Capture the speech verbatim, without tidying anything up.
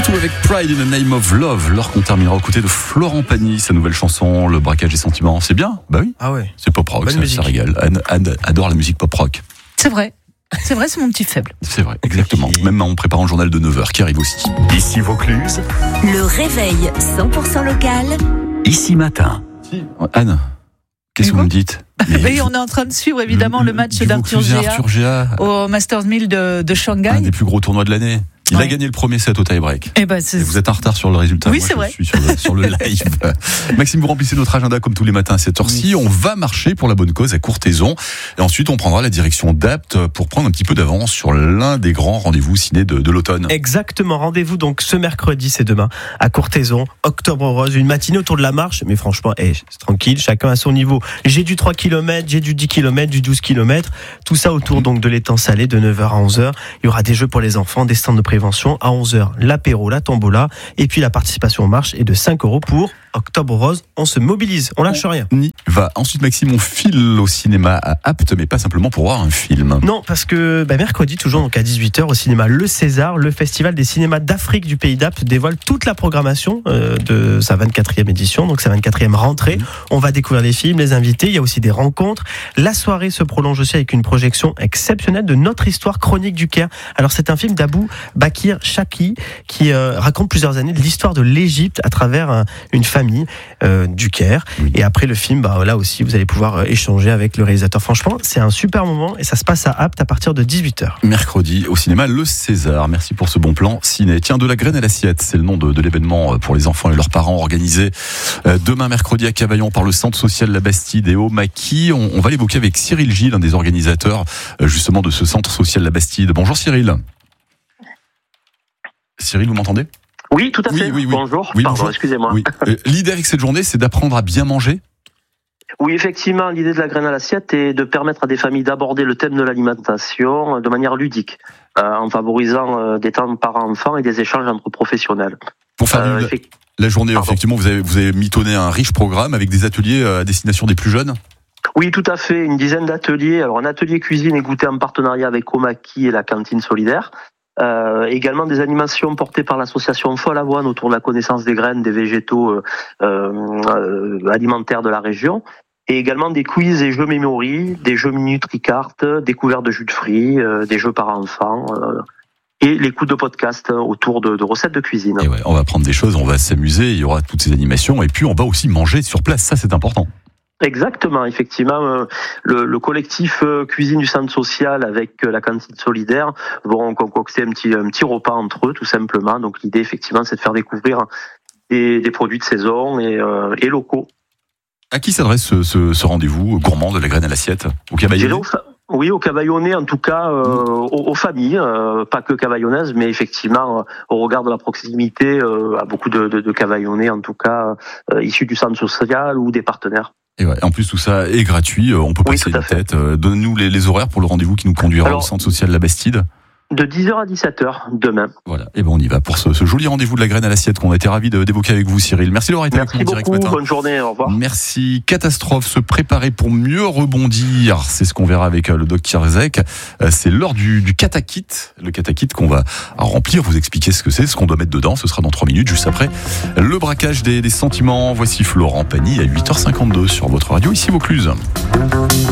Tôt avec Pride in the Name of Love. Lors qu'on terminera aux côtés de Florent Pagny, sa nouvelle chanson, Le braquage des sentiments. C'est bien? Bah oui. Ah ouais. C'est pop rock, ça, ça régale. Anne, Anne adore la musique pop rock. C'est vrai. C'est vrai, c'est mon petit faible. C'est vrai, exactement. Même en préparant le journal de neuf heures qui arrive aussi. Ici Vaucluse. Le réveil cent pour cent local. Ici matin. Anne, qu'est-ce que vous me dites? Mais oui, on est en train de suivre évidemment le, le match d'Arthur Géa au Masters mille de, de Shanghai. Un des plus gros tournois de l'année. Il ouais. a gagné le premier set au tie-break. Et, ben c'est... Et vous êtes en retard sur le résultat. Oui, Moi, c'est je vrai. suis sur le, sur le live. Maxime, vous remplissez notre agenda comme tous les matins à cette heure-ci. Oui. On va marcher pour la bonne cause à Courthézon. Et ensuite, on prendra la direction d'Apt pour prendre un petit peu d'avance sur l'un des grands rendez-vous ciné de, de l'automne. Exactement. Rendez-vous donc ce mercredi, c'est demain, à Courthézon, Octobre Rose. Une matinée autour de la marche. Mais franchement, hey, c'est tranquille, chacun à son niveau. J'ai du trois kilomètres, j'ai du dix kilomètres, du douze kilomètres. Tout ça autour donc de l'étang salé de neuf heures à onze heures. Il y aura des jeux pour les enfants, des stands de prévention à onze heures. L'apéro, la tombola, et puis la participation aux marches est de cinq euros pour Octobre Rose. On se mobilise, on lâche rien. On y va. Ensuite, Maxime, on file au cinéma à Apt, mais pas simplement pour voir un film. Non, parce que bah, mercredi, toujours donc à dix-huit heures, au cinéma Le César, le festival des cinémas d'Afrique du Pays d'Apt dévoile toute la programmation euh, de sa vingt-quatrième édition, donc sa vingt-quatrième rentrée. Mmh. On va découvrir les films, les invités, il y a aussi des rencontres. La soirée se prolonge aussi avec une projection exceptionnelle de Notre histoire chronique du Caire. Alors c'est un film d'Abou Bakir Chaki qui euh, raconte plusieurs années de l'histoire de l'Égypte à travers un, une famille euh, du Caire. Oui. Et après le film, bah, là aussi, vous allez pouvoir euh, échanger avec le réalisateur. Franchement, c'est un super moment et ça se passe à Apt à partir de dix-huit heures. Mercredi, au cinéma Le César. Merci pour ce bon plan ciné. Tiens, de la graine à l'assiette, c'est le nom de, de l'événement pour les enfants et leurs parents organisé euh, demain mercredi à Cavaillon par le Centre social La Bastide et au Maquis. On, on va l'évoquer avec Cyril Gilles, un des organisateurs euh, justement de ce Centre social La Bastide. Bonjour Cyril. Cyril, vous m'entendez ? Oui, tout à fait. Oui, oui, oui. Bonjour. Oui, Pardon, bonjour. Excusez-moi. Oui. Euh, l'idée avec cette journée, c'est d'apprendre à bien manger. Oui, effectivement, l'idée de la graine à l'assiette est de permettre à des familles d'aborder le thème de l'alimentation de manière ludique, euh, en favorisant euh, des temps parents-enfants et des échanges entre professionnels. Pour faire euh, effect... la journée, Pardon. effectivement, vous avez, vous avez mitonné un riche programme avec des ateliers à destination des plus jeunes. Oui, tout à fait. Une dizaine d'ateliers. Alors, un atelier cuisine et goûter en partenariat avec Omaki et la cantine solidaire. Euh, également des animations portées par l'association Folle Avoine autour de la connaissance des graines, des végétaux euh, euh, alimentaires de la région. Et également des quiz et jeux memory, des jeux Nutri-Carte, découvertes de jus de fruits, euh, des jeux par enfants. Euh, et l'écoute de podcasts autour de, de recettes de cuisine. Et ouais, on va prendre des choses, on va s'amuser, il y aura toutes ces animations. Et puis on va aussi manger sur place, ça c'est important. Exactement, effectivement, le, le collectif cuisine du centre social avec la cantine solidaire vont concocter un petit, un petit repas entre eux, tout simplement. Donc l'idée, effectivement, c'est de faire découvrir des, des produits de saison et, euh, et locaux. À qui s'adresse ce, ce, ce rendez-vous gourmand de la graine à l'assiette? Au Cavaillonnais? Oui, au Cavaillonnais, en tout cas, euh, aux, aux familles, euh, pas que cavaillonnaises, mais effectivement, euh, au regard de la proximité, euh, à beaucoup de, de, de Cavaillonnais, en tout cas, euh, issus du centre social ou des partenaires. Et ouais, en plus tout ça est gratuit, on peut passer oui, une tête. Donnez-nous les, les horaires pour le rendez-vous qui nous conduira Alors, au centre social La Bastide. De dix heures à dix-sept heures demain. Voilà, et ben on y va pour ce, ce joli rendez-vous de la graine à l'assiette qu'on a été ravis d'évoquer avec vous, Cyril. Merci d'avoir été avec nous en direct ce matin. Bonne journée, au revoir. Merci. Catastrophe, se préparer pour mieux rebondir, c'est ce qu'on verra avec le docteur Zek. C'est l'heure du, du katakit, le katakit qu'on va remplir, vous expliquer ce que c'est, ce qu'on doit mettre dedans. Ce sera dans trois minutes, juste après le braquage des, des sentiments. Voici Florent Pagny à huit heures cinquante-deux sur votre radio, ici Vaucluse.